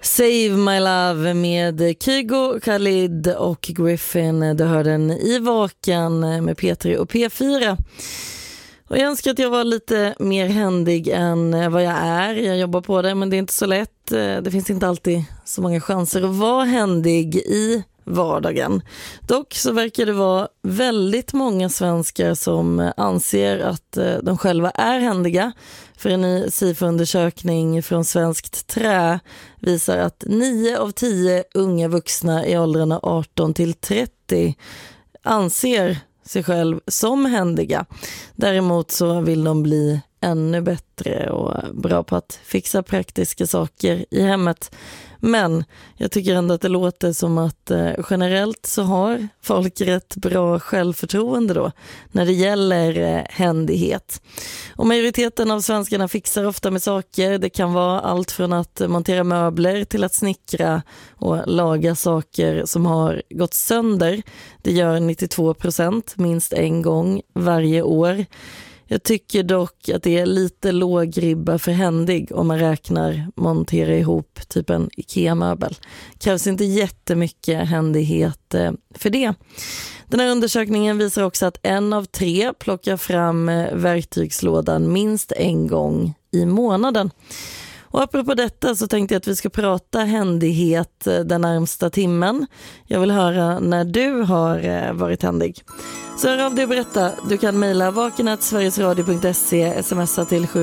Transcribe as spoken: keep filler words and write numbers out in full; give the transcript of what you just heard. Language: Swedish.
Save My Love med Kygo, Khalid och Griffin. Du hör den i Vaken med P tre och P fyra. Och jag önskar att jag var lite mer händig än vad jag är. Jag jobbar på det, men det är inte så lätt. Det finns inte alltid så många chanser att vara händig i vardagen. Dock så verkar det vara väldigt många svenskar som anser att de själva är händiga. För en ny SIFO-undersökning från Svenskt Trä visar att nio av tio unga vuxna i åldrarna arton till trettio anser sig själv som händiga. Däremot så vill de bli ännu bättre och bra på att fixa praktiska saker i hemmet. Men jag tycker ändå att det låter som att eh, generellt så har folk rätt bra självförtroende då när det gäller eh, händighet. Och majoriteten av svenskarna fixar ofta med saker. Det kan vara allt från att montera möbler till att snickra och laga saker som har gått sönder. Det gör nittiotvå procent minst en gång varje år. Jag tycker dock att det är lite låg ribba för händig om man räknar montera ihop typ en IKEA-möbel. Krävs inte jättemycket händighet för det. Den här undersökningen visar också att en av tre plockar fram verktygslådan minst en gång i månaden. Och apropå detta så tänkte jag att vi ska prata händighet den närmsta timmen. Jag vill höra när du har varit händig. Så hör av dig och berätta. Du kan mejla vaken snabel-a sverigesradio punkt se, smsa till sju